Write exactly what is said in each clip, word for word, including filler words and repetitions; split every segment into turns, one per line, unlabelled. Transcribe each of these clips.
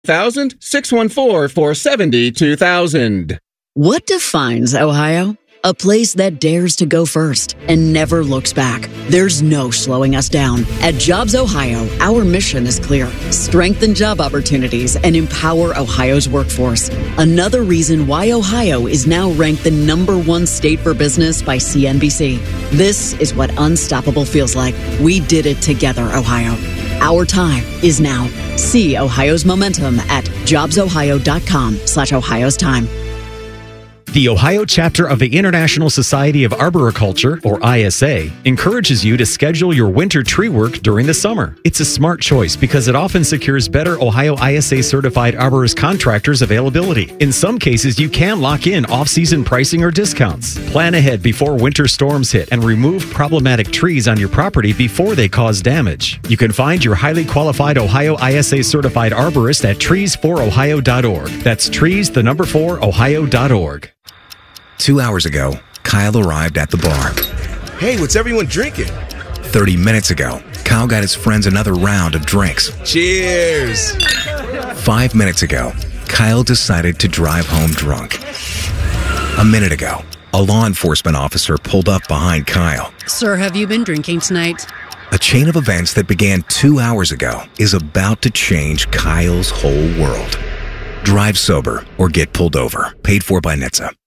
thousand, six one four, four seven zero, two thousand.
What defines Ohio? A place that dares to go first and never looks back. There's no slowing us down. At Jobs Ohio, our mission is clear. Strengthen job opportunities and empower Ohio's workforce. Another reason why Ohio is now ranked the number one state for business by C N B C. This is what unstoppable feels like. We did it together, Ohio. Our time is now. See Ohio's momentum at jobsohio.com slash Ohio's time.
The Ohio chapter of the International Society of Arboriculture, or I S A, encourages you to schedule your winter tree work during the summer. It's a smart choice because it often secures better Ohio I S A-certified arborist contractors' availability. In some cases, you can lock in off-season pricing or discounts. Plan ahead before winter storms hit and remove problematic trees on your property before they cause damage. You can find your highly qualified Ohio I S A-certified arborist at trees for ohio dot org. That's trees, the number four, ohio dot org.
Two hours ago, Kyle arrived at the bar.
Hey, what's everyone drinking?
Thirty minutes ago, Kyle got his friends another round of drinks.
Cheers!
Five minutes ago, Kyle decided to drive home drunk. A minute ago, a law enforcement officer pulled up behind Kyle.
Sir, have you been drinking tonight?
A chain of events that began two hours ago is about to change Kyle's whole world. Drive sober or get pulled over. Paid for by N H T S A.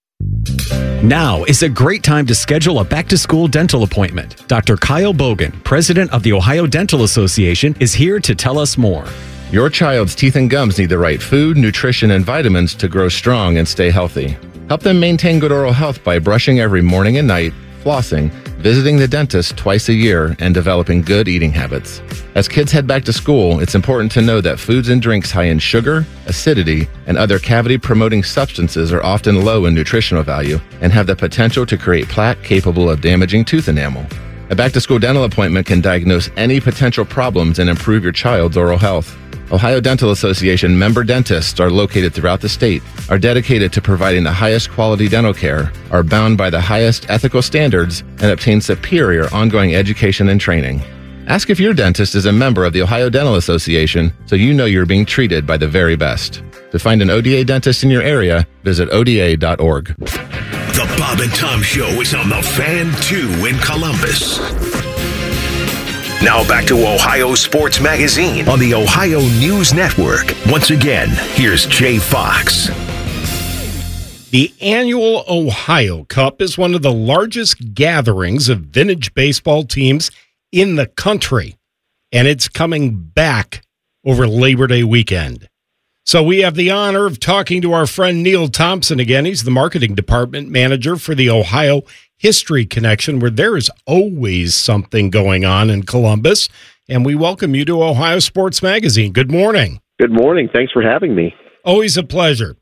Now is a great time to schedule a back-to-school dental appointment. Doctor Kyle Bogan, president of the Ohio Dental Association, is here to tell us more.
Your child's teeth and gums need the right food, nutrition, and vitamins to grow strong and stay healthy. Help them maintain good oral health by brushing every morning and night, flossing, visiting the dentist twice a year, and developing good eating habits. As kids head back to school, it's important to know that foods and drinks high in sugar, acidity, and other cavity-promoting substances are often low in nutritional value and have the potential to create plaque capable of damaging tooth enamel. A back-to-school dental appointment can diagnose any potential problems and improve your child's oral health. Ohio Dental Association member dentists are located throughout the state, are dedicated to providing the highest quality dental care, are bound by the highest ethical standards, and obtain superior ongoing education and training. Ask if your dentist is a member of the Ohio Dental Association so you know you're being treated by the very best. To find an O D A dentist in your area, visit O D A dot org.
The Bob and Tom Show is on the Fan two in Columbus. Now back to Ohio Sports Magazine on the Ohio News Network. Once again, here's Jay Fox.
The annual Ohio Cup is one of the largest gatherings of vintage baseball teams in the country, and it's coming back over Labor Day weekend. So we have the honor of talking to our friend Neil Thompson again. He's the marketing department manager for the Ohio History Connection, where there is always something going on in Columbus. And we welcome you to Ohio Sports Magazine. Good morning.
Good morning. Thanks for having me.
Always a pleasure.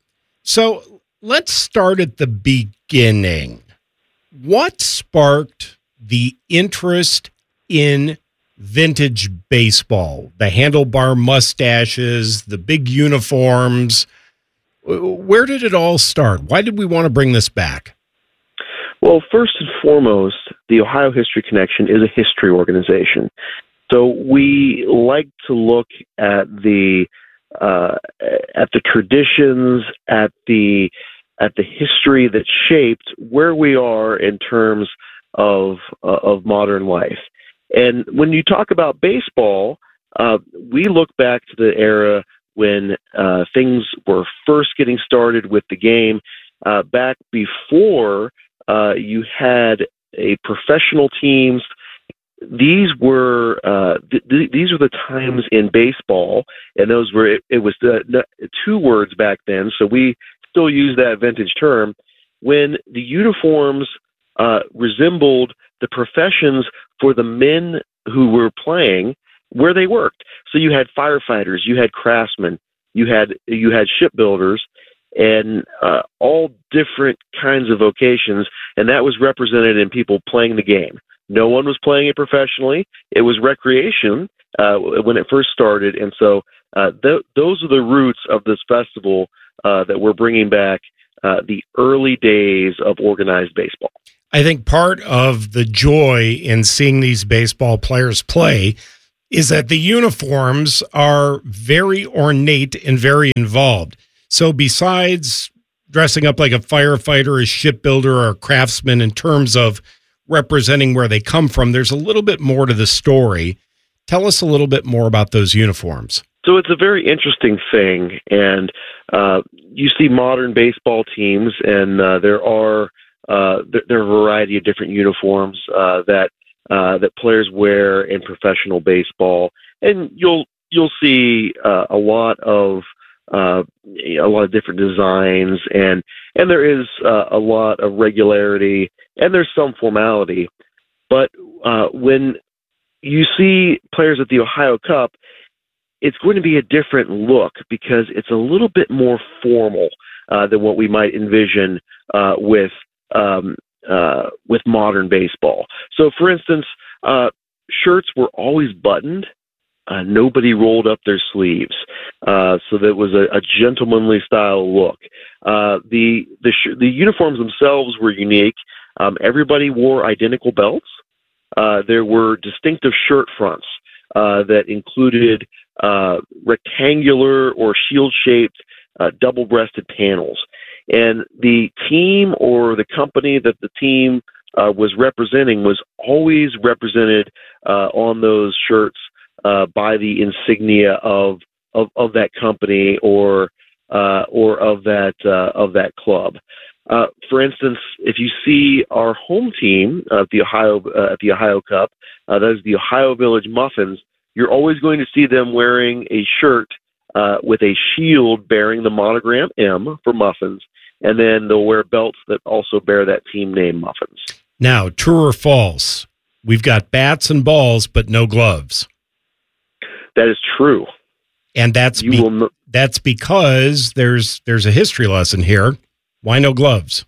So let's start at the beginning. What sparked the interest in vintage baseball? The handlebar mustaches, the big uniforms. Where did it all start? Why did we want to bring this back?
Well, first and foremost, the Ohio History Connection is a history organization. So we like to look at the uh, at the traditions, at the at the history that shaped where we are in terms of uh, of modern life. And when you talk about baseball, uh, we look back to the era when uh, things were first getting started with the game, uh, back before uh, you had a professional teams. These were uh, th- th- these were the times in baseball, and those were it, it was the, the two words back then. So we still use that vintage term when the uniforms uh, resembled the professions for the men who were playing where they worked. So you had firefighters, you had craftsmen, you had you had shipbuilders, and uh, all different kinds of vocations, and that was represented in people playing the game. No one was playing it professionally. It was recreation uh, when it first started, and so uh, th- those are the roots of this festival uh, that we're bringing back, uh, the early days of organized baseball.
I think part of the joy in seeing these baseball players play is that the uniforms are very ornate and very involved. So besides dressing up like a firefighter, a shipbuilder, or a craftsman in terms of representing where they come from, there's a little bit more to the story. Tell us a little bit more about those uniforms.
So it's a very interesting thing, and uh, you see modern baseball teams, and uh, there are uh, there, there are a variety of different uniforms uh, that uh, that players wear in professional baseball, and you'll you'll see uh, a lot of uh, a lot of different designs, and and there is uh, a lot of regularity, and there's some formality, but uh, when you see players at the Ohio Cup, it's going to be a different look because it's a little bit more formal uh, than what we might envision uh, with um, uh, with modern baseball. So, for instance, uh, shirts were always buttoned. Uh, nobody rolled up their sleeves, uh, so that was a, a gentlemanly style look. Uh, the the sh- the uniforms themselves were unique. Um, everybody wore identical belts. Uh, there were distinctive shirt fronts uh, that included uh, rectangular or shield-shaped uh, double-breasted panels. And the team or the company that the team uh, was representing was always represented uh, on those shirts uh, by the insignia of of, of that company or uh, or of that uh, of that club. Uh, for instance, if you see our home team at the Ohio uh, at the Ohio Cup, uh, that is the Ohio Village Muffins, you're always going to see them wearing a shirt uh, with a shield bearing the monogram M for Muffins, and then they'll wear belts that also bear that team name, Muffins.
Now, true or false? We've got bats and balls, but no gloves.
That is true,
and that's
you
be-
will no-
that's because there's there's a history lesson here. Why no gloves?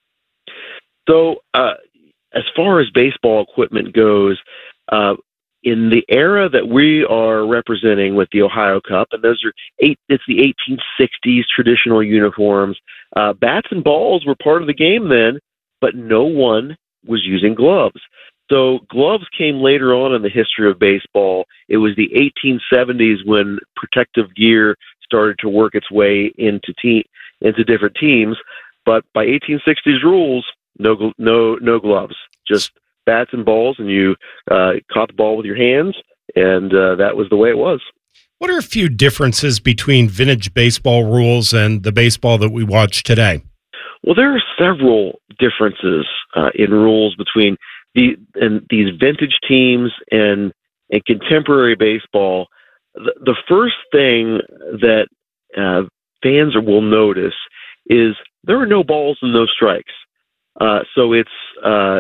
So, uh, as far as baseball equipment goes, uh, in the era that we are representing with the Ohio Cup, and those are eight, it's the eighteen sixties traditional uniforms. Uh, bats and balls were part of the game then, but no one was using gloves. So gloves came later on in the history of baseball. It was the eighteen seventies when protective gear started to work its way into te- into different teams. But by eighteen sixties rules, no no no gloves, just bats and balls, and you uh, caught the ball with your hands, and uh, that was the way it was.
What are a few differences between vintage baseball rules and the baseball that we watch today?
Well, there are several differences uh, in rules between the and these vintage teams and and contemporary baseball. The, the first thing that uh, fans will notice is there are no balls and no strikes. Uh, so it's uh,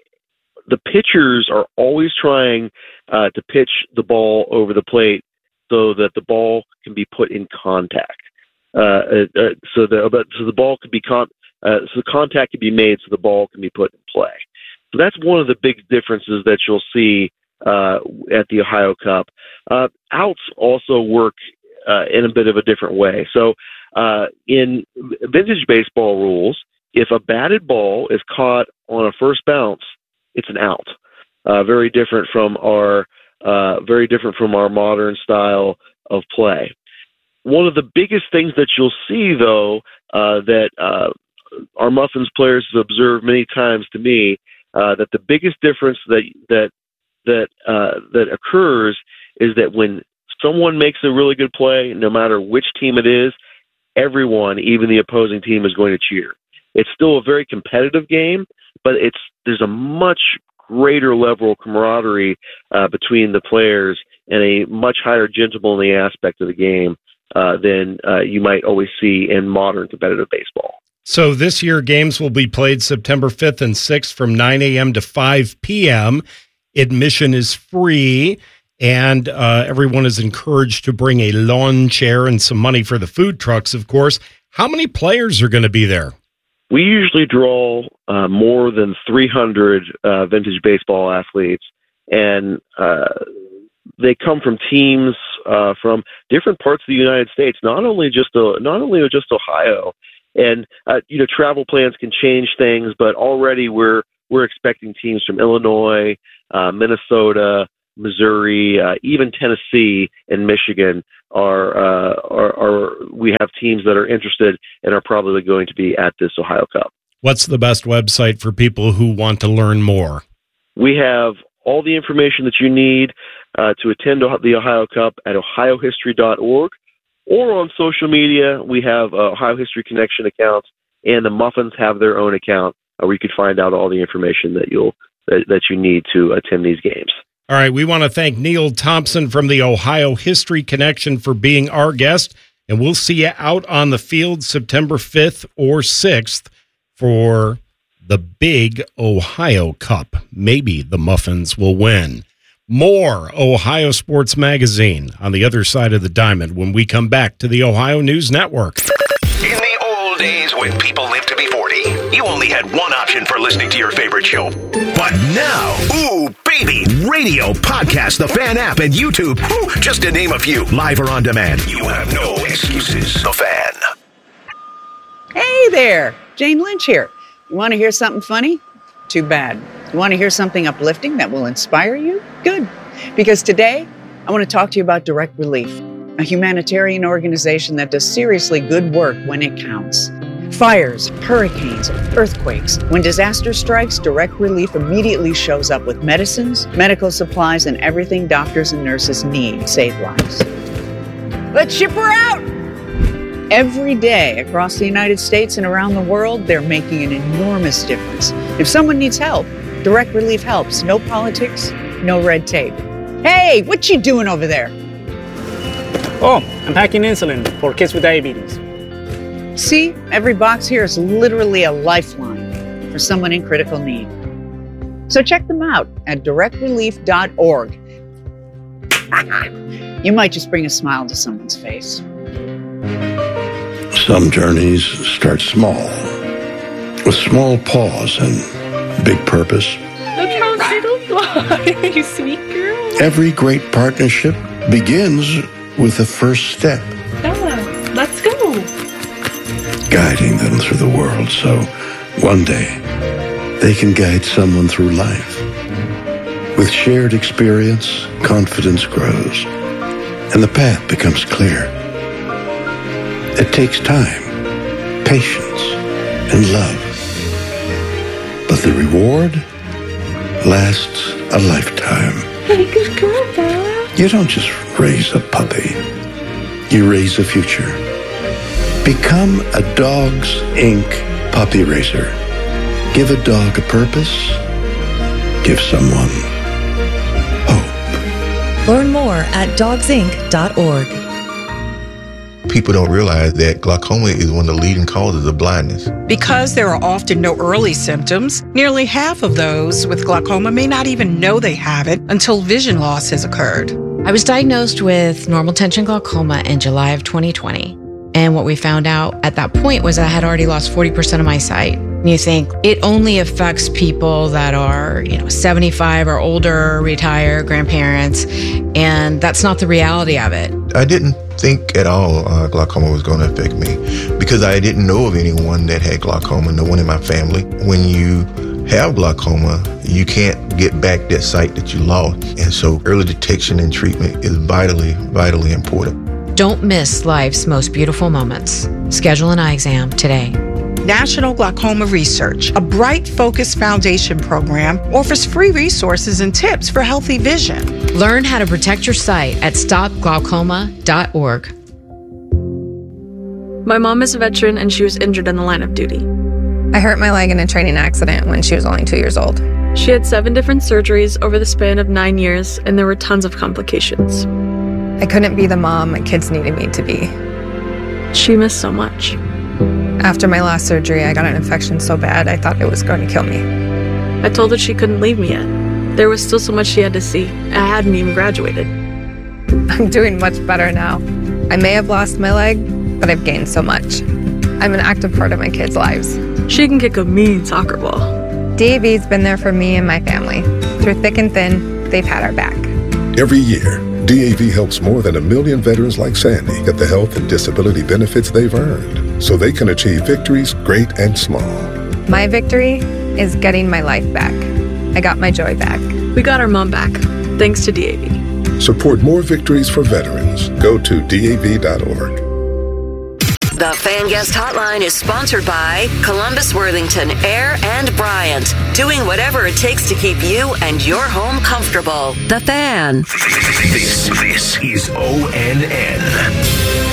the pitchers are always trying uh, to pitch the ball over the plate so that the ball can be put in contact. Uh, uh, so the so the ball could be con- uh, so the contact can be made so the ball can be put in play. So that's one of the big differences that you'll see uh, at the Ohio Cup. Uh, outs also work uh, in a bit of a different way. So uh, in vintage baseball rules, if a batted ball is caught on a first bounce, it's an out. Uh, very different from our uh, very different from our modern style of play. One of the biggest things that you'll see, though, uh, that uh, our Muffins players have observed many times to me, uh, that the biggest difference that that that uh, that occurs is that when someone makes a really good play, no matter which team it is, everyone, even the opposing team, is going to cheer. It's still a very competitive game, but it's there's a much greater level of camaraderie uh, between the players and a much higher gentlemanly aspect of the game uh, than uh, you might always see in modern competitive baseball.
So this year, games will be played September fifth and sixth from nine a.m. to five p.m. Admission is free, and uh, everyone is encouraged to bring a lawn chair and some money for the food trucks, of course. How many players are going to be there?
We usually draw uh, more than three hundred uh, vintage baseball athletes, and uh, they come from teams uh, from different parts of the United States. Not only just uh, not only just Ohio, and uh, you know, travel plans can change things, but already we're we're expecting teams from Illinois, uh, Minnesota, Missouri, uh, even Tennessee and Michigan are, uh, are, are, we have teams that are interested and are probably going to be at this Ohio Cup.
What's the best website for people who want to learn more?
We have all the information that you need uh, to attend the Ohio Cup at ohio history dot org, or on social media. We have uh, Ohio History Connection accounts, and the Muffins have their own account uh, where you can find out all the information that you'll that, that you need to attend these games.
All right, we want to thank Neil Thompson from the Ohio History Connection for being our guest, and we'll see you out on the field September fifth or sixth for the big Ohio Cup. Maybe the Muffins will win. More Ohio Sports Magazine on the other side of the diamond when we come back to the Ohio News Network.
In the old days when people lived to be forty, you only had one option for listening to your favorite show. But now, ooh, baby, radio, podcast, the Fan app, and YouTube, whew, just to name a few, live or on demand. You have no excuses. The Fan.
Hey there, Jane Lynch here. You want to hear something funny? Too bad. You want to hear something uplifting that will inspire you? Good. Because today, I want to talk to you about Direct Relief, a humanitarian organization that does seriously good work when it counts. Fires, hurricanes, earthquakes. When disaster strikes, Direct Relief immediately shows up with medicines, medical supplies, and everything doctors and nurses need to save lives. Let's ship her out! Every day across the United States and around the world, they're making an enormous difference. If someone needs help, Direct Relief helps. No politics, no red tape. Hey, what you doing over there?
Oh, I'm packing insulin for kids with diabetes.
See, every box here is literally a lifeline for someone in critical need. So check them out at direct relief dot org. You might just bring a smile to someone's face.
Some journeys start small, with small paws and big purpose.
Look how little you are, you sweet girl.
Every great partnership begins with the first step.
Bella, let's go.
Guiding them through the world so one day they can guide someone through life. With shared experience, confidence grows, and the path becomes clear. It takes time, patience, and love. But the reward lasts a lifetime.
Hey, good girl, Bella.
You don't just raise a puppy. You raise a future. Become a Dogs Incorporated puppy raiser. Give a dog a purpose. Give someone hope.
Learn more at dogs inc dot org.
People don't realize that glaucoma is one of the leading causes of blindness.
Because there are often no early symptoms, nearly half of those with glaucoma may not even know they have it until vision loss has occurred.
I was diagnosed with normal tension glaucoma in July of twenty twenty. And what we found out at that point was I had already lost forty percent of my sight. And you think it only affects people that are, you know, seventy-five or older, retired, grandparents, and that's not the reality of it.
I didn't think at all uh, glaucoma was going to affect me because I didn't know of anyone that had glaucoma, no one in my family. When you have glaucoma, you can't get back that sight that you lost. And so early detection and treatment is vitally, vitally important.
Don't miss life's most beautiful moments. Schedule an eye exam today.
National Glaucoma Research, a Bright Focus Foundation program, offers free resources and tips for healthy vision.
Learn how to protect your sight at stop glaucoma dot org.
My mom is a veteran and she was injured in the line of duty.
I hurt my leg in a training accident when she was only two years old.
She had seven different surgeries over the span of nine years, and there were tons of complications.
I couldn't be the mom my kids needed me to be.
She missed so much.
After my last surgery, I got an infection so bad I thought it was going to kill me.
I told her she couldn't leave me yet. There was still so much she had to see. I hadn't even graduated.
I'm doing much better now. I may have lost my leg, but I've gained so much. I'm an active part of my kids' lives.
She can kick a mean soccer ball.
D A V's been there for me and my family. Through thick and thin, they've had our back.
Every year, D A V helps more than a million veterans like Sandy get the health and disability benefits they've earned so they can achieve victories great and small.
My victory is getting my life back. I got my joy back.
We got our mom back. Thanks to D A V.
Support more victories for veterans. Go to D A V dot org.
The Fan Guest Hotline is sponsored by Columbus, Worthington, Air, and Bryant. Doing whatever it takes to keep you and your home comfortable. The Fan.
This, this is O N N.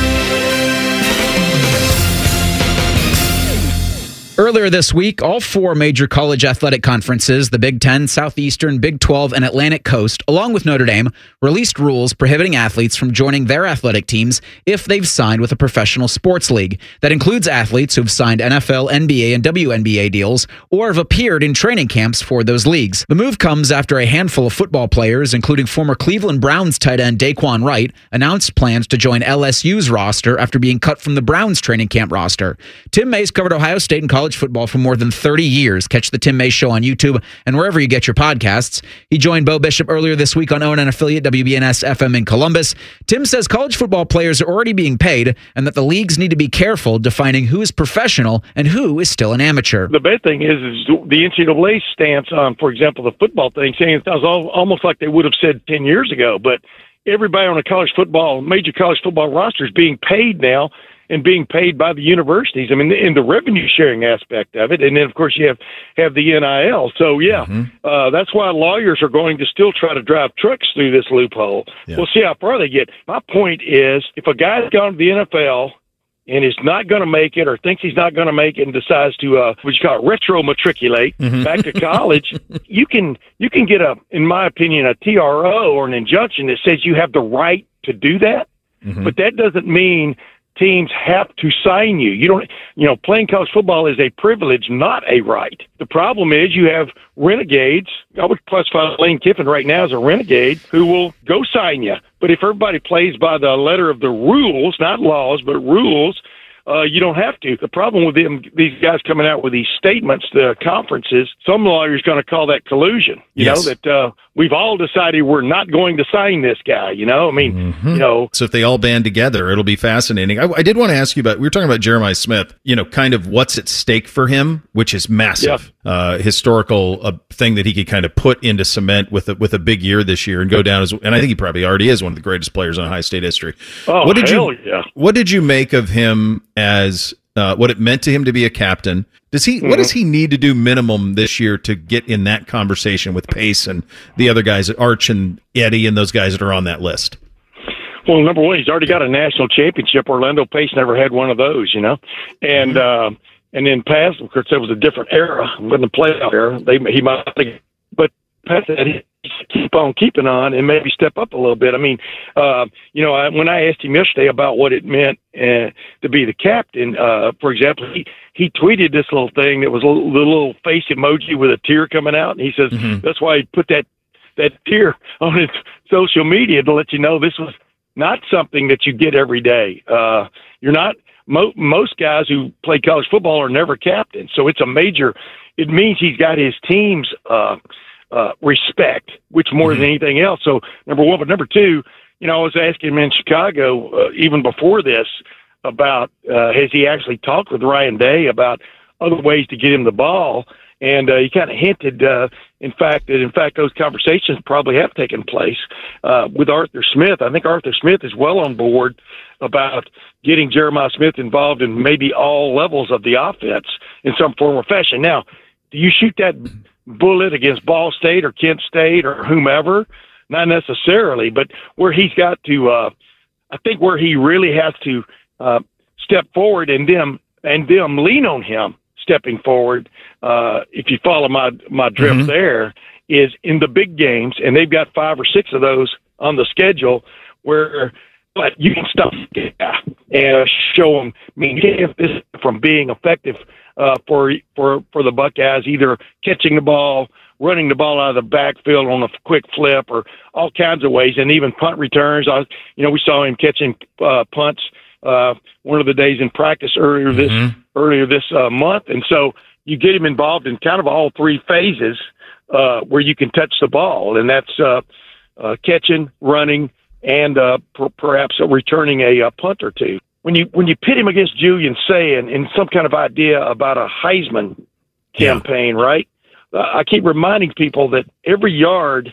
Earlier this week, all four major college athletic conferences, the Big Ten, Southeastern, Big twelve, and Atlantic Coast, along with Notre Dame, released rules prohibiting athletes from joining their athletic teams if they've signed with a professional sports league. That includes athletes who've signed N F L, N B A, and W N B A deals or have appeared in training camps for those leagues. The move comes after a handful of football players, including former Cleveland Browns tight end Daquan Wright, announced plans to join L S U's roster after being cut from the Browns training camp roster. Tim Mays covered Ohio State and college football for more than thirty years. Catch the Tim Mays Show on YouTube and wherever you get your podcasts. He joined Bo Bishop earlier this week on O N N affiliate W B N S F M in Columbus. Tim says college football players are already being paid and that the leagues need to be careful defining who is professional and who is still an amateur.
The bad thing is, is the N C double A stance on, for example, the football thing, saying it was all, almost like they would have said ten years ago, but everybody on a college football, major college football roster is being paid now, and being paid by the universities. I mean, in the revenue sharing aspect of it. And then, of course, you have, have the N I L. So, yeah, mm-hmm. uh, that's why lawyers are going to still try to drive trucks through this loophole. Yeah. We'll see how far they get. My point is, if a guy's gone to the N F L and is not going to make it or thinks he's not going to make it and decides to, uh, what you call it, retro-matriculate mm-hmm. back to college, you can you can get, a, in my opinion, a T R O or an injunction that says you have the right to do that. Mm-hmm. But that doesn't mean teams have to sign you. You don't, you know, playing college football is a privilege, not a right. The problem is you have renegades. I would classify Lane Kiffin right now as a renegade who will go sign you. But if everybody plays by the letter of the rules, not laws, but rules, uh, you don't have to. The problem with them, these guys coming out with these statements, the conferences, some lawyers going to call that collusion. You yes. know, that uh, we've all decided we're not going to sign this guy, you know? I mean, mm-hmm. you know.
So if they all band together, it'll be fascinating. I, I did want to ask you about, we were talking about Jeremiah Smith, you know, kind of what's at stake for him, which is massive. Yeah. Uh, historical uh, thing that he could kind of put into cement with a, with a big year this year and go down as, and I think he probably already is one of the greatest players in Ohio State history.
Oh,
what did
hell
you,
yeah.
What did you make of him as uh, what it meant to him to be a captain? Does he? Mm-hmm. What does he need to do minimum this year to get in that conversation with Pace and the other guys, Arch and Eddie, and those guys that are on that list?
Well, number one, he's already got a national championship. Orlando Pace never had one of those, you know, and mm-hmm. uh, and then past, of course, that was a different era, it wasn't a playoff era. They he might think, but past that, he keep on keeping on and maybe step up a little bit. I mean, uh, you know, I, when I asked him yesterday about what it meant uh, to be the captain, uh, for example, he, he tweeted this little thing that was a little, the little face emoji with a tear coming out. And he says, mm-hmm. that's why he put that, that tear on his social media to let you know this was not something that you get every day. Uh, you're not, mo- most guys who play college football are never captains. So it's a major, it means he's got his team's, uh, Uh, respect, which more mm-hmm. than anything else. So number one, but number two, you know, I was asking him in Chicago, uh, even before this, about uh, has he actually talked with Ryan Day about other ways to get him the ball? And uh, he kind of hinted, uh, in fact, that in fact those conversations probably have taken place uh, with Arthur Smith. I think Arthur Smith is well on board about getting Jeremiah Smith involved in maybe all levels of the offense in some form or fashion. Now, do you shoot that bullet against Ball State or Kent State or whomever? Not necessarily, but where he's got to, uh, I think where he really has to uh, step forward and them and them lean on him stepping forward. Uh, if you follow my my drift mm-hmm. there, is in the big games, and they've got five or six of those on the schedule where. But you can stop yeah, and show them. I mean, you can't this from being effective uh, for for for the Buckeyes, either catching the ball, running the ball out of the backfield on a quick flip, or all kinds of ways, and even punt returns. I, you know, we saw him catching uh, punts uh, one of the days in practice earlier this mm-hmm. earlier this uh, month, and so you get him involved in kind of all three phases uh, where you can touch the ball, and that's uh, uh, catching, running, and uh, per- perhaps uh, returning a, a punt or two. When you when you pit him against Julian Sayin in some kind of idea about a Heisman campaign, yeah. right? Uh, I keep reminding people that every yard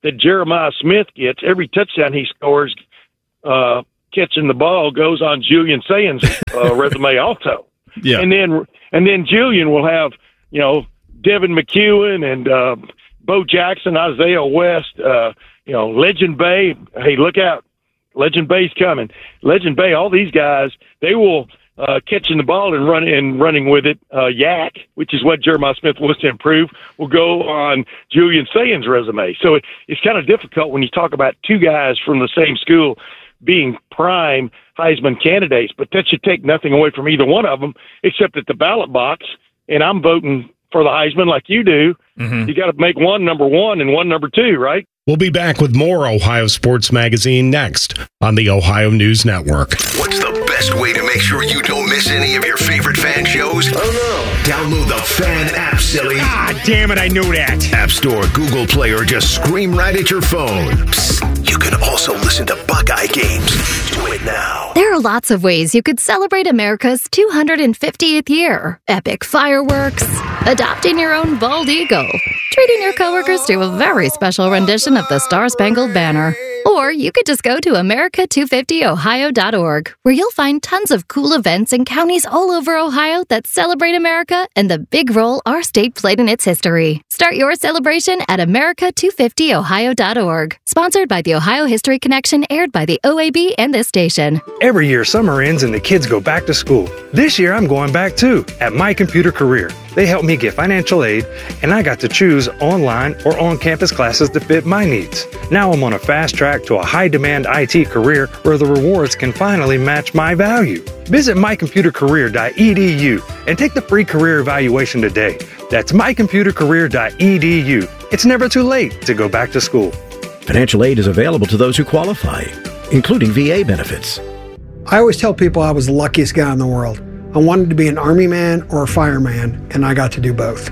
that Jeremiah Smith gets, every touchdown he scores, uh, catching the ball goes on Julian Sayans' uh, resume also.
Yeah.
And then and then Julian will have, you know, Devin McEwen and uh, Bo Jackson, Isaiah West, uh, you know, Legend Bay. Hey, look out. Legend Bay's coming. Legend Bay, all these guys, they will uh, catching the ball and run and running with it. Uh, Yak, which is what Jeremiah Smith wants to improve, will go on Julian Sayans' resume. So it, it's kind of difficult when you talk about two guys from the same school being prime Heisman candidates, but that should take nothing away from either one of them, except at the ballot box, and I'm voting for the Heisman like you do. Mm-hmm. You got to make one number one and one number two, right?
We'll be back with more Ohio Sports Magazine next on the Ohio News Network.
What's the best way to make sure you don't miss any of your favorite fan shows? Oh no. Download the Fan app, silly.
Ah, damn it, I knew that.
App Store, Google Play, or just scream right at your phone. Psst, you can also listen to Buckeye games. Do it now.
There are lots of ways you could celebrate America's two hundred fiftieth year. Epic fireworks, adopting your own bald eagle, treating your coworkers to a very special rendition of the Star-Spangled Banner. Or you could just go to America two fifty Ohio dot org, where you'll find tons of cool events in counties all over Ohio that celebrate America and the big role our state played in its history. Start your celebration at America two fifty Ohio dot org. Sponsored by the Ohio History Connection, aired by the O A B and this station.
Every year, summer ends and the kids go back to school. This year, I'm going back too, at My Computer Career. They helped me get financial aid, and I got to choose online or on-campus classes to fit my needs. Now I'm on a fast track to a high-demand I T career where the rewards can finally match my value. Visit my computer career dot e d u and take the free career evaluation today. That's my computer career dot e d u. It's never too late to go back to school.
Financial aid is available to those who qualify, including V A benefits.
I always tell people I was the luckiest guy in the world. I wanted to be an Army man or a fireman, and I got to do both.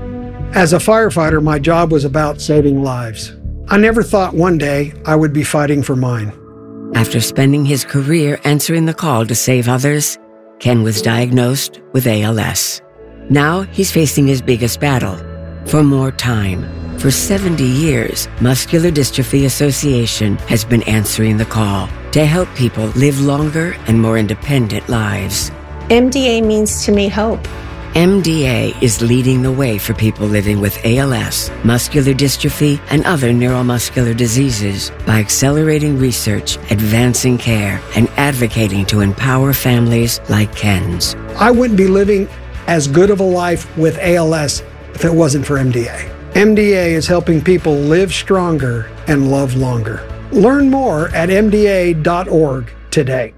As a firefighter, my job was about saving lives. I never thought one day I would be fighting for mine.
After spending his career answering the call to save others, Ken was diagnosed with A L S. Now he's facing his biggest battle, for more time. For seventy years, Muscular Dystrophy Association has been answering the call to help people live longer and more independent lives.
M D A means to me hope.
M D A is leading the way for people living with A L S, muscular dystrophy, and other neuromuscular diseases by accelerating research, advancing care, and advocating to empower families like Ken's.
I wouldn't be living as good of a life with A L S if it wasn't for M D A. M D A is helping people live stronger and love longer. Learn more at m d a dot org today.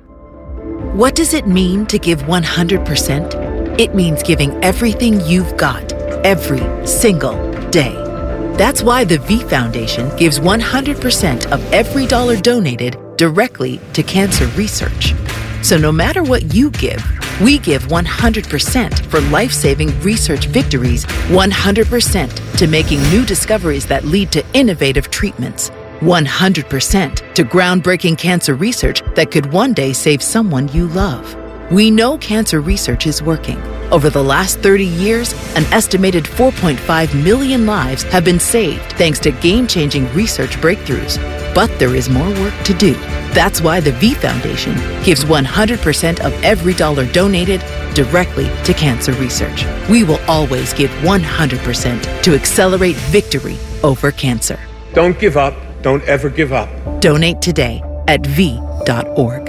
What does it mean to give one hundred percent? It means giving everything you've got, every single day. That's why the V Foundation gives one hundred percent of every dollar donated directly to cancer research. So no matter what you give, we give one hundred percent for life-saving research victories, one hundred percent to making new discoveries that lead to innovative treatments, one hundred percent to groundbreaking cancer research that could one day save someone you love. We know cancer research is working. Over the last thirty years, an estimated four point five million lives have been saved thanks to game-changing research breakthroughs. But there is more work to do. That's why the V Foundation gives one hundred percent of every dollar donated directly to cancer research. We will always give one hundred percent to accelerate victory over cancer.
Don't give up. Don't ever give up.
Donate today at v dot org.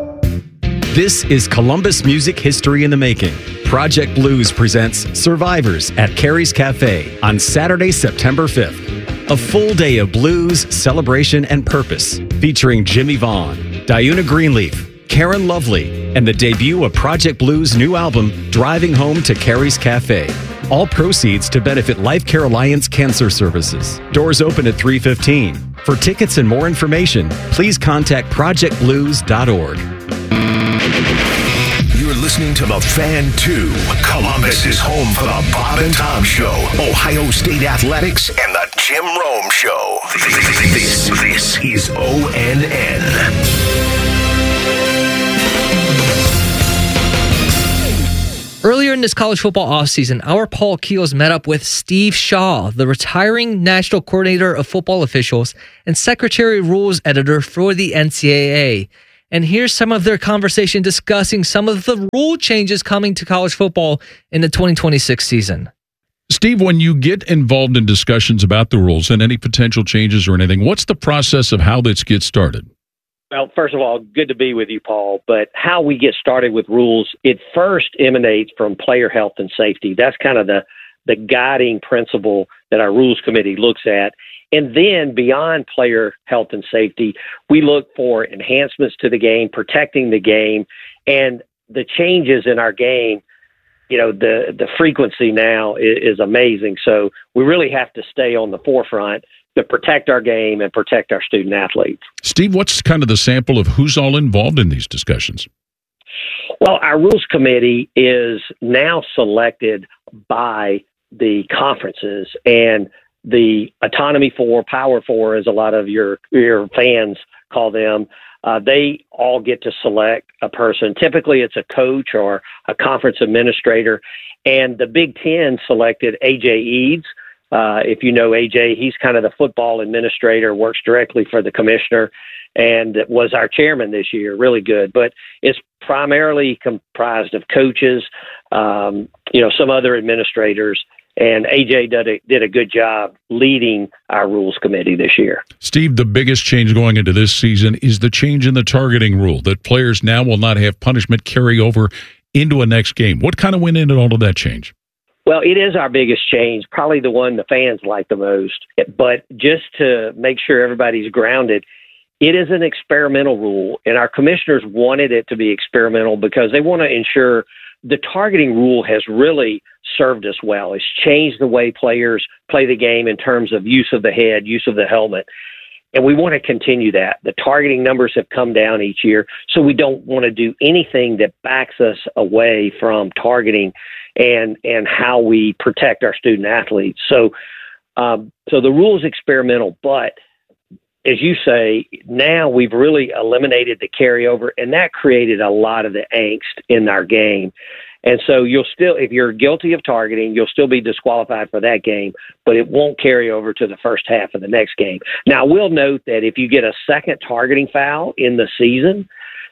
This is Columbus Music History in the Making. Project Blues presents Survivors at Carrie's Cafe on Saturday, September fifth. A full day of blues, celebration, and purpose, featuring Jimmy Vaughn, Diuna Greenleaf, Karen Lovely, and the debut of Project Blues' new album, Driving Home to Carrie's Cafe. All proceeds to benefit Life Care Alliance Cancer Services. Doors open at three fifteen. For tickets and more information, please contact project blues dot org.
You're listening to The Fan two. Columbus is home for the Bob and Tom Show, Ohio State Athletics, and the Jim Rome Show. This, this is O N N.
Earlier in
During this college football offseason, our Paul Keels met up with Steve Shaw, the retiring National Coordinator of Football Officials and Secretary Rules Editor for the N C double A. And here's some of their conversation discussing some of the rule changes coming to college football in the twenty twenty-six season.
Steve, when you get involved in discussions about the rules and any potential changes or anything, what's the process of how this gets started?
Well, first of all, good to be with you, Paul. But how we get started with rules, it first emanates from player health and safety. That's kind of the, the guiding principle that our rules committee looks at. And then beyond player health and safety, we look for enhancements to the game, protecting the game, and the changes in our game. You know, the, the frequency now is, is amazing. So we really have to stay on the forefront to protect our game and protect our student athletes.
Steve, what's kind of the sample of who's all involved in these discussions?
Well, our rules committee is now selected by the conferences, and the Autonomy Four, Power Four, as a lot of your, your fans call them, uh, they all get to select a person. Typically, it's a coach or a conference administrator, and the Big Ten selected A J Eads. Uh, if you know A J, he's kind of the football administrator, works directly for the commissioner, and was our chairman this year. Really good. But it's primarily comprised of coaches, um, you know, some other administrators, and A J did a, did a good job leading our rules committee this year.
Steve, the biggest change going into this season is the change in the targeting rule, that players now will not have punishment carry over into a next game. What kind of went into all of that change?
Well, it is our biggest change, probably the one the fans like the most. But just to make sure everybody's grounded, it is an experimental rule, and our commissioners wanted it to be experimental because they want to ensure the targeting rule has really served us well. It's changed the way players play the game in terms of use of the head, use of the helmet. And we want to continue that. The targeting numbers have come down each year, so we don't want to do anything that backs us away from targeting and and how we protect our student athletes. So, um, so the rule is experimental, but as you say, now we've really eliminated the carryover, and that created a lot of the angst in our game. And so you'll still, if you're guilty of targeting, you'll still be disqualified for that game, but it won't carry over to the first half of the next game. Now, I will note that if you get a second targeting foul in the season,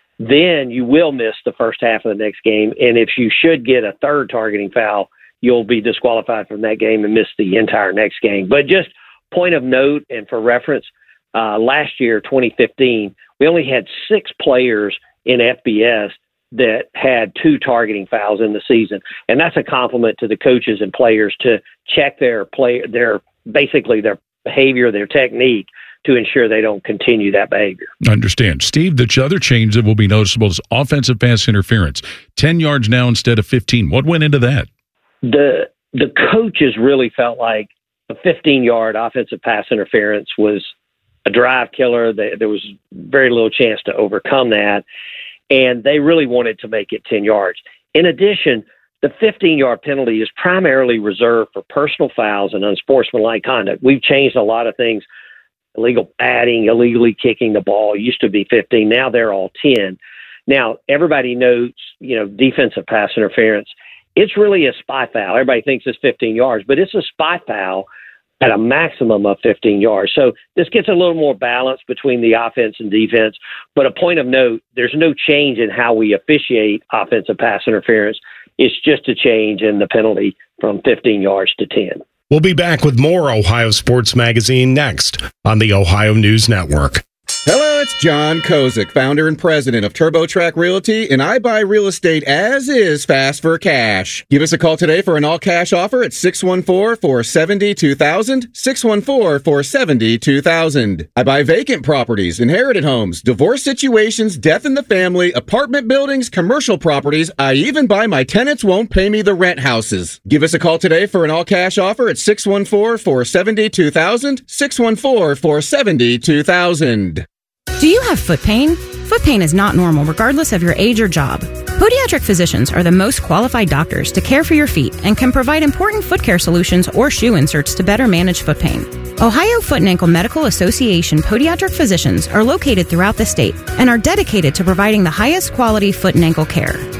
then you will miss the first half of the next game. And if you should get a third targeting foul, you'll be disqualified from that game and miss the entire next game. But just point of note and for reference, uh, last year, twenty fifteen, we only had six players in F B S that had two targeting fouls in the season. And that's a compliment to the coaches and players to check their play, their basically their behavior, their technique, to ensure they don't continue that behavior.
Understand. Steve, the other change that will be noticeable is offensive pass interference. ten yards now instead of fifteen. What went into that?
The the coaches really felt like a fifteen-yard offensive pass interference was a drive killer. They, there was very little chance to overcome that. And they really wanted to make it ten yards. In addition, the fifteen-yard penalty is primarily reserved for personal fouls and unsportsmanlike conduct. We've changed a lot of things. Illegal batting, illegally kicking the ball used to be fifteen. Now they're all ten. Now, everybody knows, you know, defensive pass interference. It's really a spy foul. Everybody thinks it's fifteen yards, but it's a spy foul at a maximum of fifteen yards. So this gets a little more balance between the offense and defense. But a point of note, there's no change in how we officiate offensive pass interference. It's just a change in the penalty from fifteen yards to ten.
We'll be back with more Ohio Sports Magazine next on the Ohio News Network.
Hello, it's John Kozik, founder and president of TurboTrack Realty, and I buy real estate as is fast for cash. Give us a call today for an all-cash offer at six one four, four seven zero, two thousand, six one four, four seven zero, two thousand. I buy vacant properties, inherited homes, divorce situations, death in the family, apartment buildings, commercial properties. I even buy my tenants won't pay me the rent houses. Give us a call today for an all-cash offer at six one four, four seven zero, two thousand, six one four, four seven zero, two thousand.
Do you have foot pain? Foot pain is not normal regardless of your age or job. Podiatric physicians are the most qualified doctors to care for your feet and can provide important foot care solutions or shoe inserts to better manage foot pain. Ohio Foot and Ankle Medical Association podiatric physicians are located throughout the state and are dedicated to providing the highest quality foot and ankle care.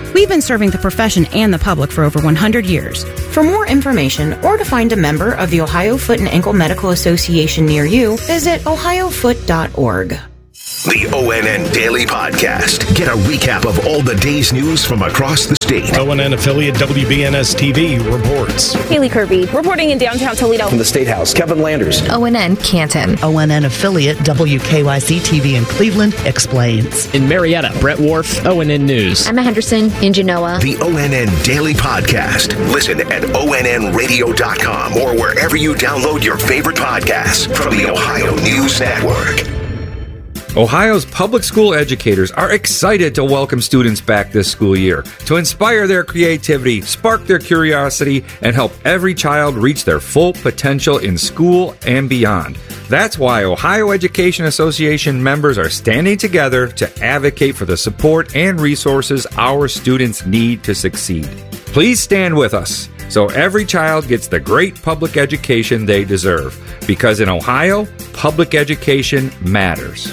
We've been serving the profession and the public for over one hundred years. For more information or to find a member of the Ohio Foot and Ankle Medical Association near you, visit ohio foot dot org.
The O N N Daily Podcast. Get a recap of all the day's news from across the state.
O N N affiliate W B N S T V reports.
Haley Kirby reporting in downtown Toledo.
From the State House, Kevin Landers.
O N N Canton.
O N N affiliate W K Y C T V in Cleveland explains.
In Marietta, Brett Wharf, O N N News.
Emma Henderson in Genoa.
The O N N Daily Podcast. Listen at O N N radio dot com or wherever you download your favorite podcasts from the Ohio News Network.
Ohio's public school educators are excited to welcome students back this school year to inspire their creativity, spark their curiosity, and help every child reach their full potential in school and beyond. That's why Ohio Education Association members are standing together to advocate for the support and resources our students need to succeed. Please stand with us so every child gets the great public education they deserve. Because in Ohio, public education matters.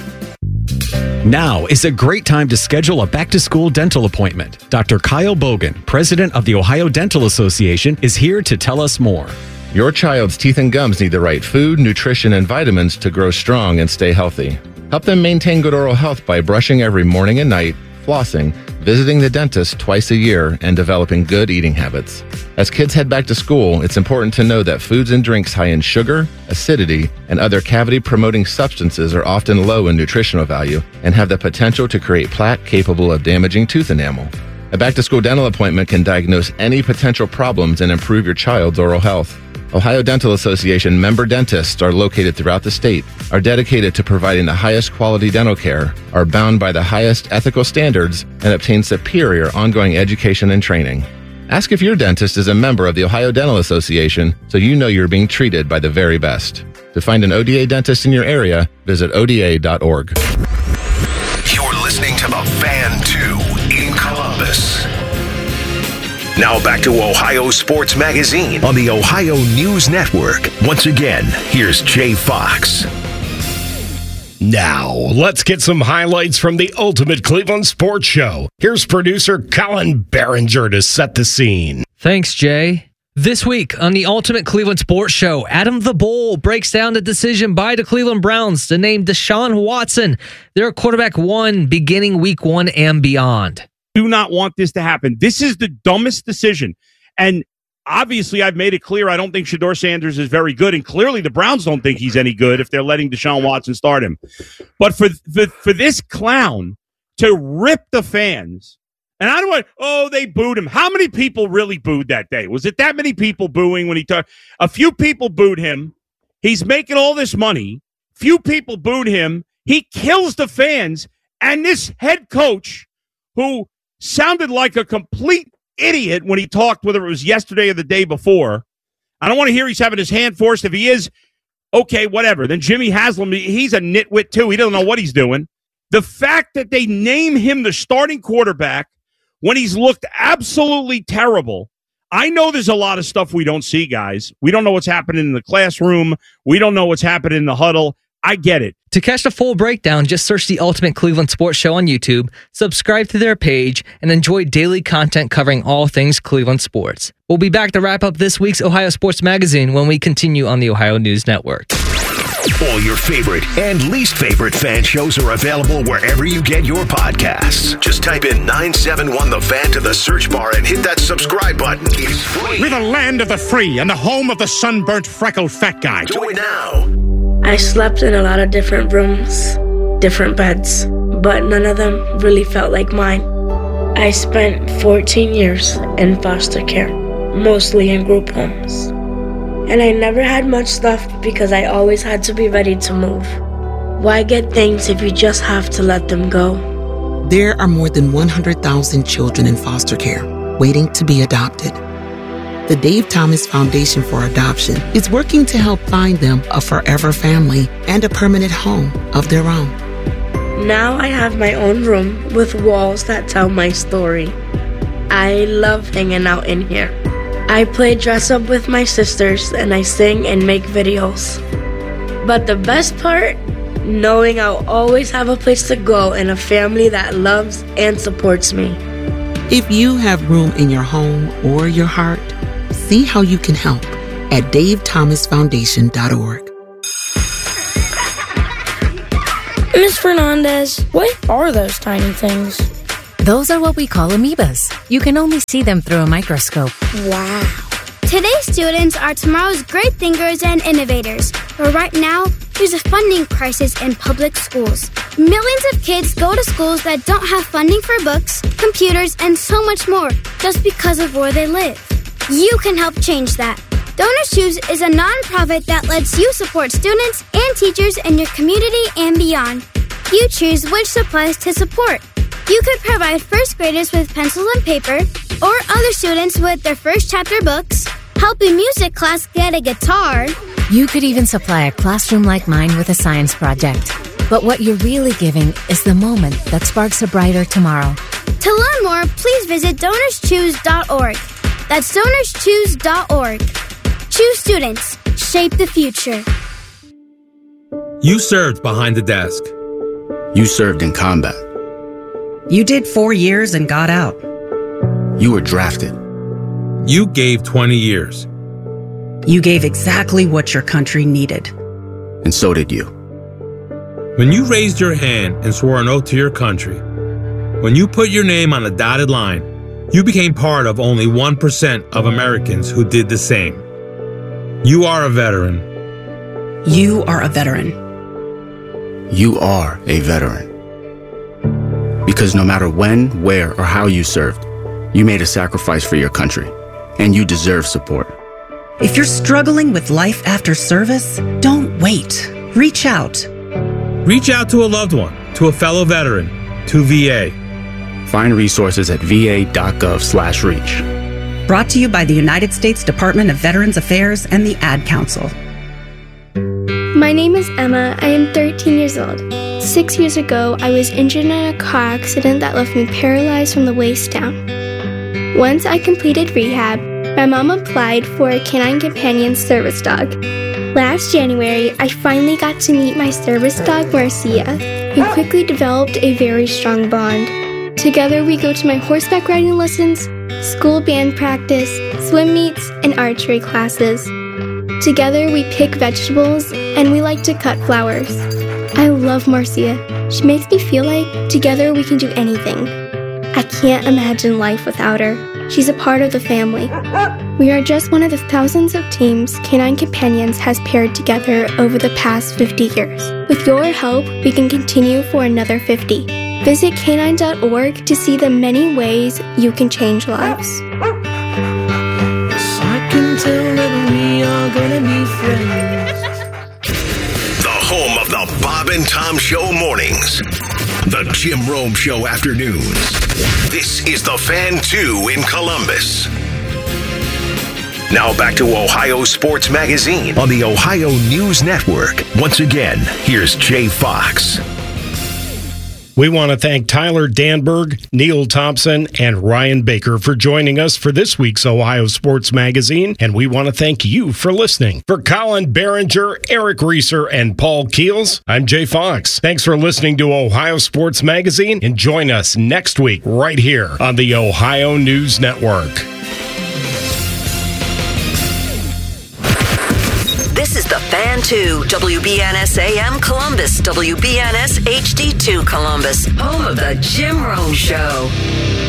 Now is a great time to schedule a back-to-school dental appointment. Doctor Kyle Bogan, president of the Ohio Dental Association, is here to tell us more.
Your child's teeth and gums need the right food, nutrition, and vitamins to grow strong and stay healthy. Help them maintain good oral health by brushing every morning and night, flossing, visiting the dentist twice a year, and developing good eating habits. As kids head back to school, it's important to know that foods and drinks high in sugar, acidity, and other cavity-promoting substances are often low in nutritional value and have the potential to create plaque capable of damaging tooth enamel. A back-to-school dental appointment can diagnose any potential problems and improve your child's oral health. Ohio Dental Association member dentists are located throughout the state, are dedicated to providing the highest quality dental care, are bound by the highest ethical standards, and obtain superior ongoing education and training. Ask if your dentist is a member of the Ohio Dental Association so you know you're being treated by the very best. To find an O D A dentist in your area, visit O D A dot org.
You're listening to The Fan two in Columbus. Now back to Ohio Sports Magazine on the Ohio News Network. Once again, here's Jay Fox.
Now, let's get some highlights from the Ultimate Cleveland Sports Show. Here's producer Colin Behringer to set the scene.
Thanks, Jay. This week on the Ultimate Cleveland Sports Show, Adam the Bull breaks down the decision by the Cleveland Browns to name Deshaun Watson their quarterback one beginning week one and beyond.
Do not want this to happen. This is the dumbest decision. And obviously, I've made it clear I don't think Shedeur Sanders is very good, and clearly the Browns don't think he's any good if they're letting Deshaun Watson start him. But for for, for this clown to rip the fans, and I don't want, oh, they booed him. How many people really booed that day? Was it that many people booing when he talked? A few people booed him. He's making all this money. Few people booed him. He kills the fans. And this head coach who sounded like a complete idiot when he talked, whether it was yesterday or the day before. I don't want to hear he's having his hand forced. If he is, okay, whatever. Then Jimmy Haslam, he's a nitwit too. He doesn't know what he's doing. The fact that they name him the starting quarterback when he's looked absolutely terrible. I know there's a lot of stuff we don't see, guys. We don't know what's happening in the classroom. We don't know what's happening in the huddle. I get it.
To catch the full breakdown, just search the Ultimate Cleveland Sports Show on YouTube, subscribe to their page, and enjoy daily content covering all things Cleveland sports. We'll be back to wrap up this week's Ohio Sports Magazine when we continue on the Ohio News Network.
All your favorite and least favorite fan shows are available wherever you get your podcasts. Just type in nine seven one The Fan to the search bar and hit that subscribe button. It's free.
We're the land of the free and the home of the sunburnt, freckled fat guy.
Do it now.
I slept in a lot of different rooms, different beds, but none of them really felt like mine. I spent fourteen years in foster care, mostly in group homes. And I never had much stuff because I always had to be ready to move. Why get things if you just have to let them go?
There are more than one hundred thousand children in foster care waiting to be adopted. The Dave Thomas Foundation for Adoption is working to help find them a forever family and a permanent home of their own.
Now I have my own room with walls that tell my story. I love hanging out in here. I play dress up with my sisters and I sing and make videos. But the best part? Knowing I'll always have a place to go and a family that loves and supports me.
If you have room in your home or your heart, see how you can help at dave thomas foundation dot org.
Miss Fernandez, what are those tiny things?
Those are what we call amoebas. You can only see them through a microscope.
Wow.
Today's students are tomorrow's great thinkers and innovators. But right now, there's a funding crisis in public schools. Millions of kids go to schools that don't have funding for books, computers, and so much more just because of where they live. You can help change that. Donors Choose is a nonprofit that lets you support students and teachers in your community and beyond. You choose which supplies to support. You could provide first graders with pencils and paper, or other students with their first chapter books, help a music class get a guitar.
You could even supply a classroom like mine with a science project. But what you're really giving is the moment that sparks a brighter tomorrow.
To learn more, please visit donors choose dot org. That's donors choose dot org. Choose students. Shape the future.
You served behind the desk.
You served in combat.
You did four years and got out.
You were drafted.
You gave twenty years.
You gave exactly what your country needed.
And so did you.
When you raised your hand and swore an oath to your country, when you put your name on a dotted line, you became part of only one percent of Americans who did the same. You are a veteran.
You are a veteran.
You are a veteran. Because no matter when, where, or how you served, you made a sacrifice for your country, and you deserve support.
If you're struggling with life after service, don't wait. Reach out.
Reach out to a loved one, to a fellow veteran, to V A.
Find resources at v a dot gov slash reach.
Brought to you by the United States Department of Veterans Affairs and the Ad Council.
My name is Emma. I am thirteen years old. Six years ago, I was injured in a car accident that left me paralyzed from the waist down. Once I completed rehab, my mom applied for a Canine Companion service dog. Last January, I finally got to meet my service dog, Marcia. We quickly developed a very strong bond. Together, we go to my horseback riding lessons, school band practice, swim meets, and archery classes. Together, we pick vegetables, and we like to cut flowers. I love Marcia. She makes me feel like together we can do anything. I can't imagine life without her. She's a part of the family. We are just one of the thousands of teams Canine Companions has paired together over the past fifty years. With your help, we can continue for another fifty. Visit canine dot org to see the many ways you can change lives.
I can tell that we are gonna be friends.
The home of the Bob and Tom Show mornings. The Jim Rome Show afternoons. This is the Fan two in Columbus. Now back to Ohio Sports Magazine on the Ohio News Network. Once again, here's Jay Fox.
We want to thank Tyler Danberg, Neil Thompson, and Ryan Baker for joining us for this week's Ohio Sports Magazine, and we want to thank you for listening. For Colin Behringer, Eric Reeser, and Paul Keels, I'm Jay Fox. Thanks for listening to Ohio Sports Magazine, and join us next week right here on the Ohio News Network.
This is the Fan two, W B N S A M Columbus, W B N S H D two Columbus, home of the Jim Rome Show.